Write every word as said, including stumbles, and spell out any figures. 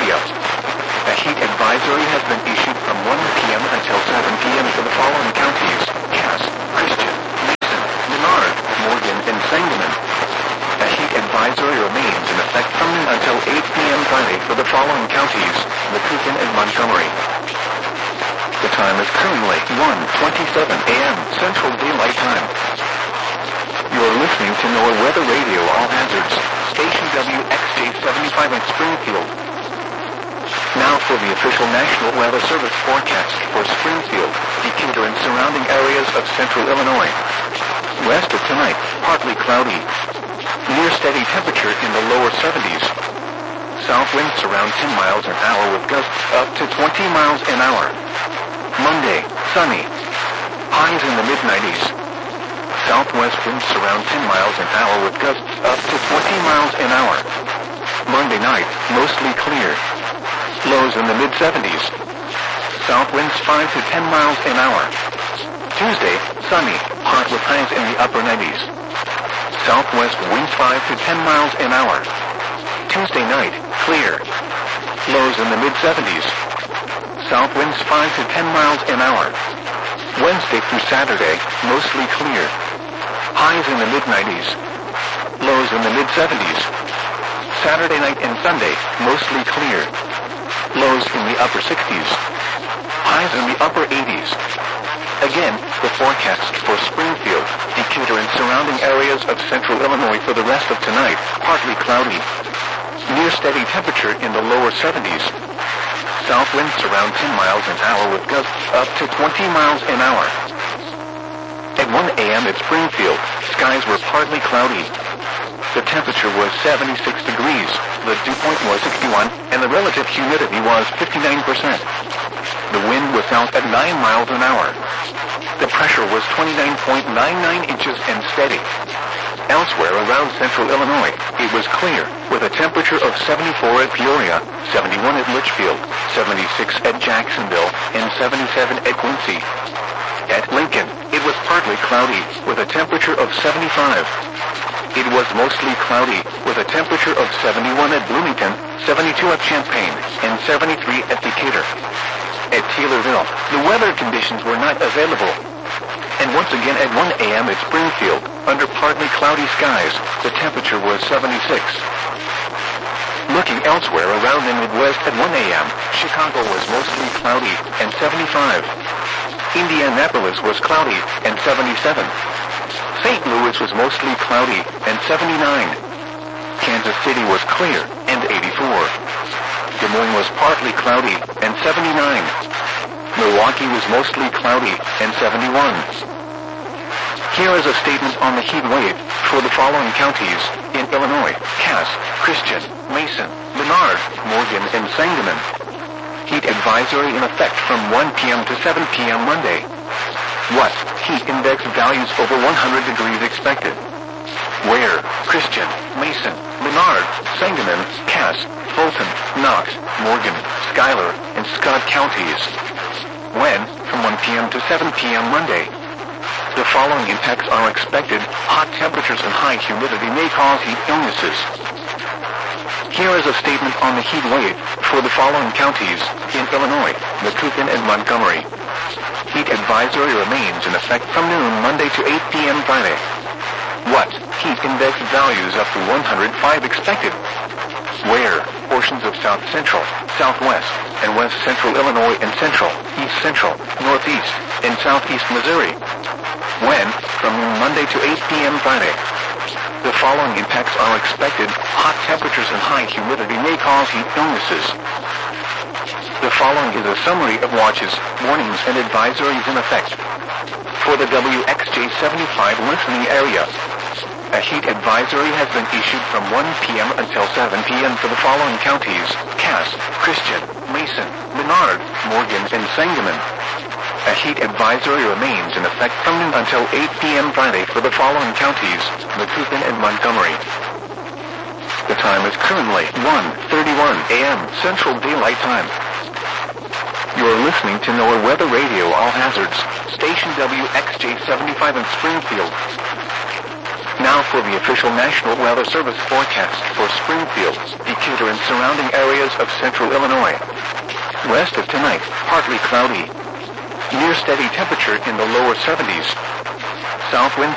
area. A heat advisory has been issued from one p.m. until seven p.m. for the following counties: Cass, Christian, Mason, Menard, Morgan, and Sangamon. A heat advisory remains in effect from noon until eight p.m. Friday for the following counties: Macoupin and Montgomery. The time is currently one twenty-seven a.m. Central Daylight Time. You are listening to NOAA Weather Radio All Hazards, station W X J seventy-five in Springfield. Now for the official National Weather Service forecast for Springfield, Decatur, and surrounding areas of central Illinois. West of tonight, partly cloudy. Near steady temperature in the lower seventies. South winds around ten miles an hour with gusts up to twenty miles an hour. Monday, sunny. Highs in the mid nineties. Southwest winds around ten miles an hour with gusts up to twenty miles an hour. Monday night, mostly clear. Lows in the mid seventies. South winds five to ten miles an hour. Tuesday, sunny, hot with highs in the upper nineties. Southwest winds five to ten miles an hour. Tuesday night, clear. Lows in the mid seventies. South winds five to ten miles an hour. Wednesday through Saturday, mostly clear. Highs in the mid nineties. Lows in the mid seventies. Saturday night and Sunday, mostly clear. Lows in the upper sixties. Highs in the upper eighties. Again, the forecast for Springfield, Decatur, and surrounding areas of central Illinois for the rest of tonight, partly cloudy. Near steady temperature in the lower seventies. South winds around ten miles an hour with gusts up to twenty miles an hour. At one a.m. at Springfield, skies were partly cloudy. The temperature was seventy-six degrees, the dew point was sixty-one, and the relative humidity was fifty-nine percent. The wind was south at nine miles an hour. The pressure was twenty-nine point nine nine inches and steady. Elsewhere around central Illinois, it was clear, with a temperature of seventy-four at Peoria, seventy-one at Litchfield, seventy-six at Jacksonville, and seventy-seven at Quincy. At Lincoln, it was partly cloudy, with a temperature of seventy-five. It was mostly cloudy, with a temperature of seventy-one at Bloomington, seventy-two at Champaign, and seventy-three at Decatur. At Taylorville, the weather conditions were not available. And once again at one a.m. at Springfield, under partly cloudy skies, the temperature was seventy-six. Looking elsewhere around the Midwest at one a.m., Chicago was mostly cloudy, and seventy-five. Indianapolis was cloudy, and seventy-seven. Saint Louis was mostly cloudy, and seventy-nine. Kansas City was clear, and eighty-four. Des Moines was partly cloudy, and seventy-nine. Milwaukee was mostly cloudy, and seventy-one. Here is a statement on the heat wave for the following counties in Illinois: Cass, Christian, Mason, Menard, Morgan, and Sangamon. Heat advisory in effect from one p.m. to seven p.m. Monday. What? Heat index values over one hundred degrees expected. Where? Christian, Mason, Menard, Sangamon, Cass, Fulton, Knox, Morgan, Schuyler, and Scott counties. When? From one p.m. to seven p.m. Monday. The following impacts are expected. Hot temperatures and high humidity may cause heat illnesses. Here is a statement on the heat wave for the following counties in Illinois: Macoupin and Montgomery. Heat advisory remains in effect from noon Monday to eight p.m. Friday. What? Heat index values up to one hundred five expected. Where? Portions of South Central, Southwest, and West Central Illinois and Central, East Central, Northeast, and Southeast Missouri. When? From Monday to eight p.m. Friday. The following impacts are expected. Hot temperatures and high humidity may cause heat illnesses. The following is a summary of watches, warnings, and advisories in effect. For the W X J seventy-five listening area, a heat advisory has been issued from one p.m. until seven p.m. for the following counties: Cass, Christian, Mason, Menard, Morgan, and Sangamon. A heat advisory remains in effect from noon until eight p.m. Friday for the following counties: Macoupin and Montgomery. The time is currently one thirty-one a.m. Central Daylight Time. You are listening to NOAA Weather Radio All Hazards, station W X J seventy-five in Springfield. Now for the official National Weather Service forecast for Springfield, Decatur, and surrounding areas of central Illinois. West of tonight, partly cloudy. Near steady temperature in the lower seventies. South wind